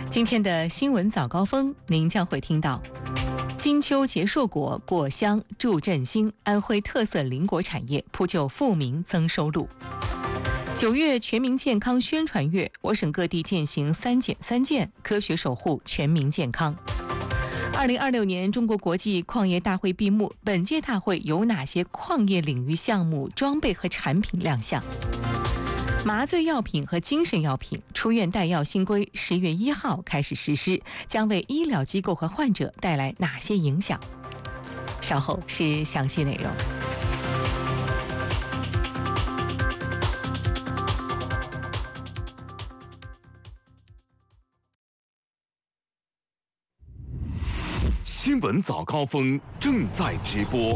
今天的新闻早高峰，您将会听到：金秋结硕果，果香助振兴，安徽特色邻果产业铺就富民增收入。9月全民健康宣传月，我省各地践行3减3健，科学守护全民健康。2026年中国国际矿业大会闭幕，本届大会有哪些矿业领域项目、装备和产品亮相？麻醉药品和精神药品出院带药新规10月1号开始实施，将为医疗机构和患者带来哪些影响？稍后是详细内容。 新闻早高峰正在直播。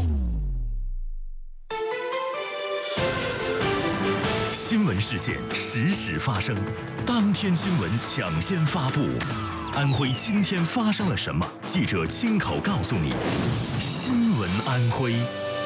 新闻事件实时发生，当天新闻抢先发布。安徽今天发生了什么？记者亲口告诉你。新闻安徽。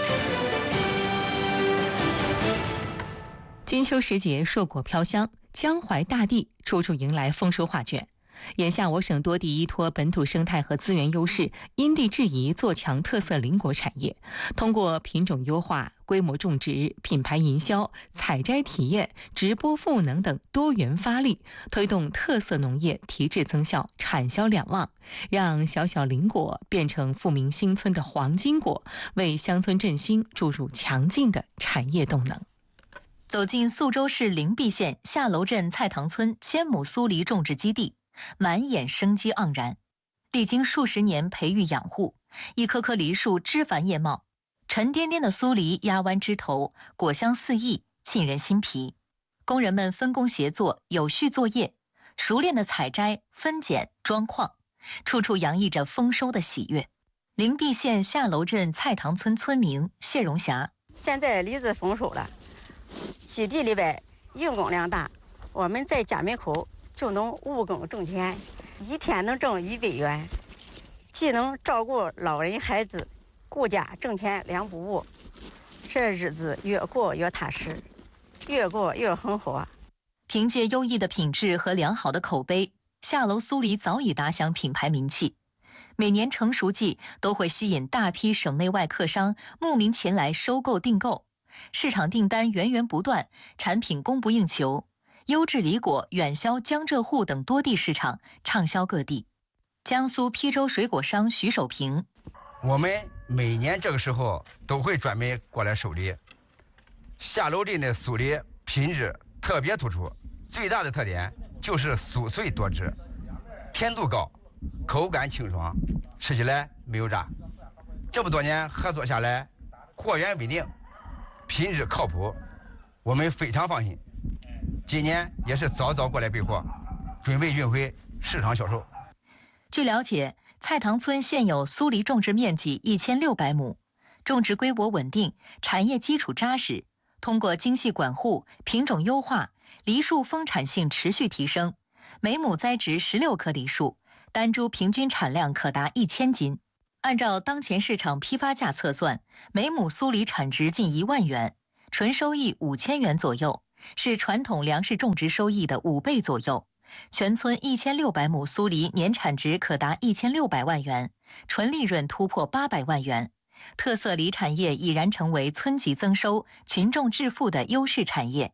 金秋时节，硕果飘香，江淮大地处处迎来丰收画卷。眼下，我省多地依托本土生态和资源优势，因地制宜做强特色邻果产业，通过品种优化、规模种植、品牌营销、采摘体验、直播赋能等多元发力，推动特色农业提质增效、产销两旺，让小小邻果变成富民新村的黄金果，为乡村振兴注入强劲的产业动能。 走进宿州市灵璧县下楼镇菜塘村1000亩苏梨种植基地，满眼生机盎然。历经数十年培育养护，一棵棵梨树枝繁叶茂，沉甸甸的苏梨压弯枝头，果香四溢，沁人心脾。工人们分工协作，有序作业，熟练的采摘、分拣、装矿，处处洋溢着丰收的喜悦。灵璧县下楼镇菜塘村村民谢荣霞： 现在梨子丰收了，基地里边用工量大，我们在家门口就能务工挣钱，一天能挣100元，既能照顾老人孩子，顾家挣钱两不误，这日子越过越踏实，越过越红火。 凭借优异的品质和良好的口碑，下楼苏梨早已打响品牌名气。每年成熟季都会吸引大批省内外客商慕名前来收购订购，市场订单源源不断，产品供不应求。优质梨果远销江浙沪等多地市场，畅销各地。江苏邳州水果商徐守平： 我们每年这个时候都会专门过来收梨。下楼镇的苏梨品质特别突出，最大的特点就是酥脆多汁，甜度高，口感清爽，吃起来没有渣。这么多年合作下来，货源稳定，品质靠谱，我们非常放心。今年也是早早过来备货，准备运回市场销售。 据了解，菜塘村现有苏梨种植面积1600亩，种植规模稳定，产业基础扎实。通过精细管护、品种优化，梨树丰产性持续提升，每亩栽植16棵梨树，单株平均产量可达1000斤。按照当前市场批发价测算，每亩苏梨产值近1万元，纯收益5000元左右，是传统粮食种植收益的5倍左右。全村1600亩苏梨年产值可达1600万元，纯利润突破800万元。特色梨产业已然成为村级增收、群众致富的优势产业。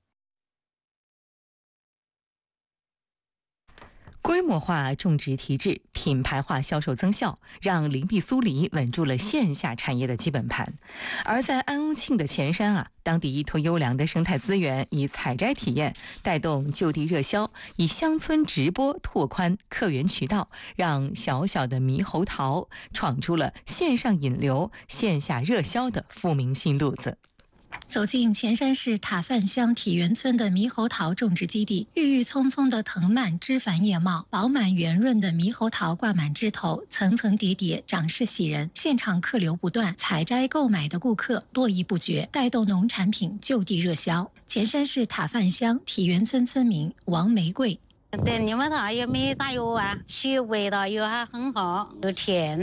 规模化种植提质，品牌化销售增效，让灵璧苏梨稳住了线下产业的基本盘。而在安庆的前山当地依托优良的生态资源，以采摘体验带动就地热销，以乡村直播拓宽客源渠道，让小小的猕猴桃闯出了线上引流、线下热销的富民新路子。 走进前山市塔范乡体园村的猕猴桃种植基地，郁郁葱葱的藤蔓枝繁叶茂，饱满圆润的猕猴桃挂满枝头，层层叠叠，长势喜人。现场客流不断，采摘购买的顾客络绎不绝，带动农产品就地热销。前山市塔范乡体园村村民王玫瑰： 对，猕猴桃也没大油啊，其味道又还很好，又甜。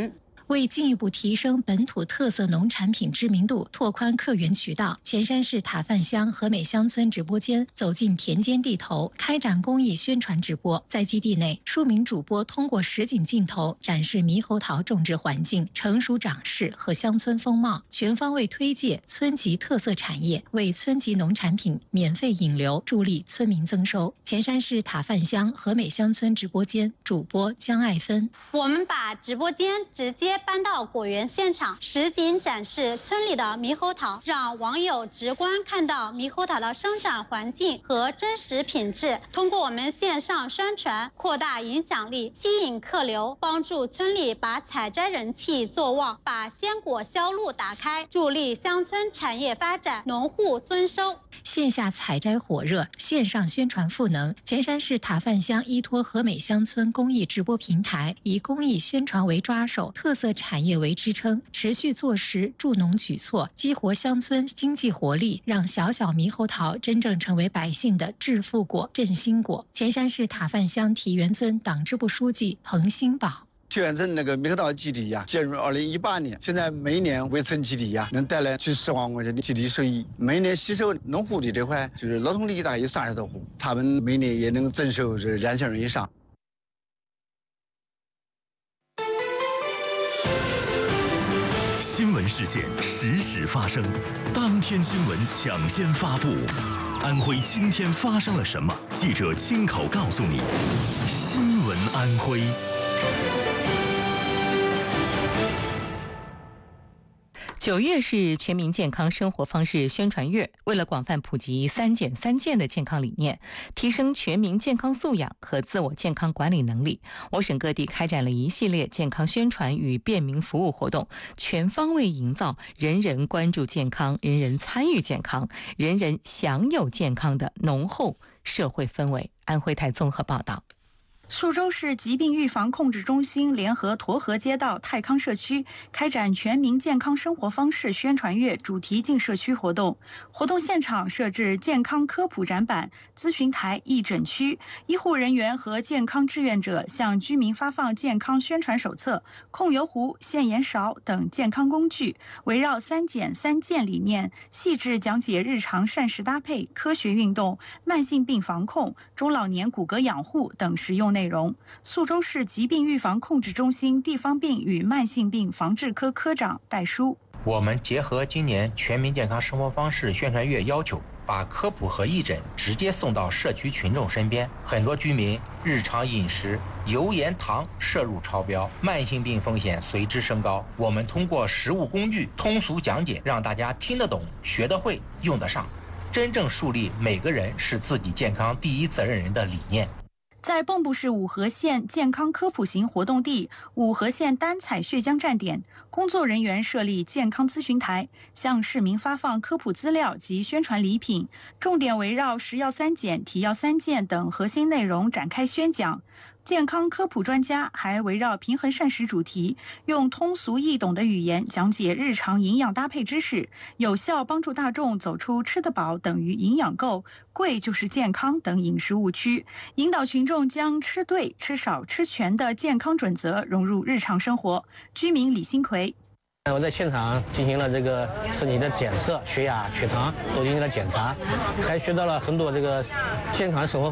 为进一步提升本土特色农产品知名度，拓宽客源渠道，前山市塔范乡和美乡村直播间走进田间地头，开展公益宣传直播。在基地内，数名主播通过实景镜头展示猕猴桃种植环境、成熟长势和乡村风貌，全方位推介村级特色产业，为村级农产品免费引流，助力村民增收。前山市塔范乡和美乡村直播间主播江爱芬： 我们把直播间直接搬到果园现场，实景展示村里的猕猴桃，让网友直观看到猕猴桃的生长环境和真实品质。通过我们线上宣传，扩大影响力，吸引客流，帮助村里把采摘人气做旺，把鲜果销路打开，助力乡村产业发展，农户增收。 线下采摘火热，线上宣传赋能。前山市塔范乡依托和美乡村公益直播平台，以公益宣传为抓手，特色产业为支撑，持续做实助农举措，激活乡村经济活力，让小小猕猴桃真正成为百姓的致富果、振兴果。前山市塔范乡体园村党支部书记彭新宝： 体园村那个猕猴桃基地呀，建入2018年，现在每年围村基地呀，能带来近10万块钱的基地收益。每年吸收农户的这块就是劳动力大概有30多户，他们每年也能增收这2000元以上。 新闻事件实时发生，当天新闻抢先发布。安徽今天发生了什么？记者亲口告诉你。新闻安徽。 9月是全民健康生活方式宣传月，为了广泛普及3减3健的健康理念，提升全民健康素养和自我健康管理能力，我省各地开展了一系列健康宣传与便民服务活动，全方位营造人人关注健康、人人参与健康、人人享有健康的浓厚社会氛围。安徽台综合报道。 宿州市疾病预防控制中心联合沱河街道泰康社区开展全民健康生活方式宣传月主题进社区活动。活动现场设置健康科普展板、咨询台、义诊区，医护人员和健康志愿者向居民发放健康宣传手册、控油壶、限盐勺等健康工具，围绕3减3健理念，细致讲解日常膳食搭配、科学运动、慢性病防控、中老年骨骼养护等实用内容。宿州市疾病预防控制中心地方病与慢性病防治科科长戴书： 我们结合今年全民健康生活方式宣传月要求，把科普和义诊直接送到社区群众身边。很多居民日常饮食油盐糖摄入超标，慢性病风险随之升高。我们通过实物工具通俗讲解，让大家听得懂、学得会、用得上，真正树立每个人是自己健康第一责任人的理念。 在蚌埠市五河县健康科普型活动地五河县单采血浆站点，工作人员设立健康咨询台，向市民发放科普资料及宣传礼品，重点围绕食药3减、体药3健等核心内容展开宣讲。健康科普专家还围绕平衡膳食主题，用通俗易懂的语言讲解日常营养搭配知识，有效帮助大众走出吃得饱等于营养够、贵就是健康等饮食误区，引导群众将吃对、吃少、吃全的健康准则融入日常生活。居民李新奎： 我在现场进行了这个身体的检测，血压、血糖都进行了检查，还学到了很多这个健康生活